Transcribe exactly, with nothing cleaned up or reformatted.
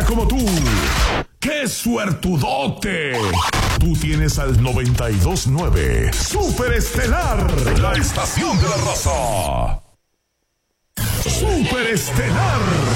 como tú. ¡Qué suertudote! Tú tienes al noventa y dos punto nueve Super Estelar, la estación de la raza. Super Estelar.